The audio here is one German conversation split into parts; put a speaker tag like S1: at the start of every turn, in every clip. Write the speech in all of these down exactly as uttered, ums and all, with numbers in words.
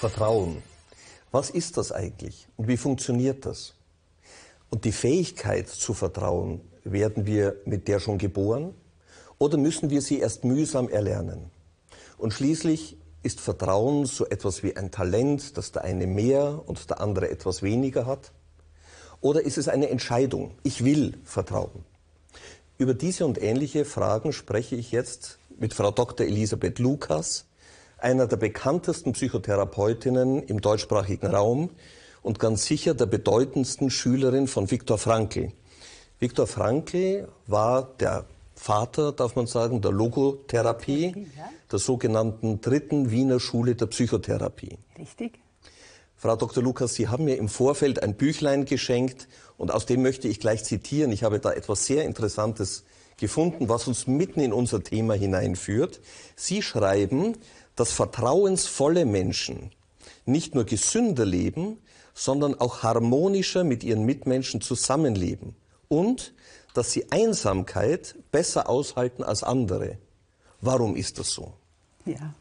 S1: Vertrauen. Was ist das eigentlich und wie funktioniert das? Und die Fähigkeit zu vertrauen, werden wir mit der schon geboren oder müssen wir sie erst mühsam erlernen? Und schließlich ist Vertrauen so etwas wie ein Talent, das der eine mehr und der andere etwas weniger hat? Oder ist es eine Entscheidung? Ich will vertrauen. Über diese und ähnliche Fragen spreche ich jetzt mit Frau Doktor Elisabeth Lucas, einer der bekanntesten Psychotherapeutinnen im deutschsprachigen Raum und ganz sicher der bedeutendsten Schülerin von Viktor Frankl. Viktor Frankl war der Vater, darf man sagen, der Logotherapie, der sogenannten dritten Wiener Schule der Psychotherapie.
S2: Richtig.
S1: Frau Doktor Lucas, Sie haben mir im Vorfeld ein Büchlein geschenkt und aus dem möchte ich gleich zitieren. Ich habe da etwas sehr Interessantes gefunden, was uns mitten in unser Thema hineinführt. Sie schreiben, dass vertrauensvolle Menschen nicht nur gesünder leben, sondern auch harmonischer mit ihren Mitmenschen zusammenleben und dass sie Einsamkeit besser aushalten als andere. Warum ist das so?
S2: Ja.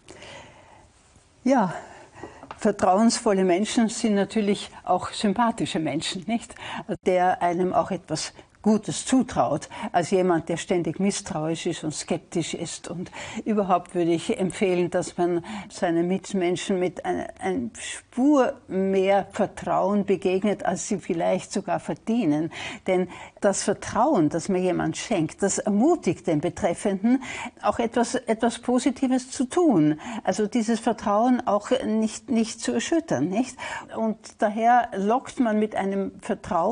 S2: Ja. Vertrauensvolle Menschen sind natürlich auch sympathische Menschen, nicht? Der einem auch etwas Gutes zutraut, als jemand, der ständig misstrauisch ist und skeptisch ist. Und überhaupt würde ich empfehlen, dass man seinen Mitmenschen mit einer ein Spur mehr Vertrauen begegnet, als sie vielleicht sogar verdienen. Denn das Vertrauen, das mir jemand schenkt, das ermutigt den Betreffenden, auch etwas, etwas Positives zu tun. Also dieses Vertrauen auch nicht, nicht zu erschüttern, nicht? Und daher lockt man mit einem Vertrauen